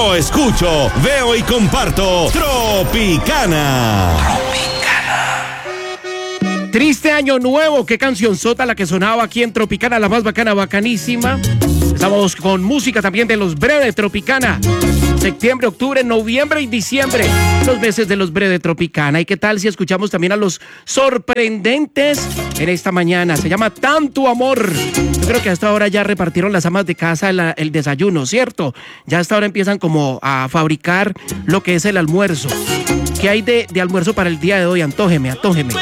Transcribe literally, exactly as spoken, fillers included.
Yo escucho, veo y comparto Tropicana. Triste año nuevo, qué cancionzota la que sonaba aquí en Tropicana, la más bacana, bacanísima. Estamos con música también de los Bre de Tropicana. Septiembre, octubre, noviembre y diciembre, los meses de los Bre de Tropicana. ¿Y qué tal si escuchamos también a los sorprendentes en esta mañana? Se llama Tanto Amor. Yo creo que hasta ahora ya repartieron las amas de casa el, el desayuno, ¿cierto? Ya hasta ahora empiezan como a fabricar lo que es el almuerzo. ¿Qué hay de, de almuerzo para el día de hoy? Antójeme, antójeme.